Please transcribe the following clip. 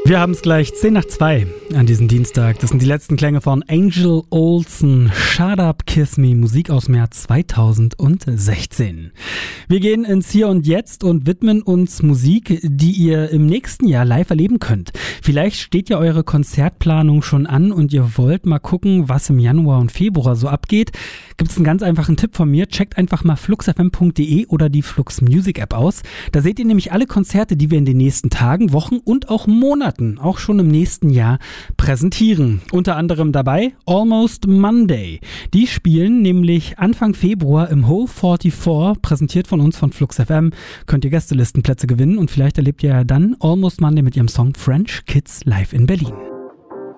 Wir haben es gleich 1:10 an diesem Dienstag. Das sind die letzten Klänge von Angel Olsen. Shut Up, Kiss Me, Musik aus dem Jahr 2016. Wir gehen ins Hier und Jetzt und widmen uns Musik, die ihr im nächsten Jahr live erleben könnt. Vielleicht steht ja eure Konzertplanung schon an und ihr wollt mal gucken, was im Januar und Februar so abgeht. Gibt es einen ganz einfachen Tipp von mir. Checkt einfach mal fluxfm.de oder die Flux Music App aus. Da seht ihr nämlich alle Konzerte, die wir in den nächsten Tagen, Wochen und auch Monaten, auch schon im nächsten Jahr, präsentieren. Unter anderem dabei Almost Monday. Die spielen nämlich Anfang Februar im Hole 44, präsentiert von uns von Flux FM. Könnt ihr Gästelistenplätze gewinnen und vielleicht erlebt ihr ja dann Almost Monday mit ihrem Song French Kids live in Berlin.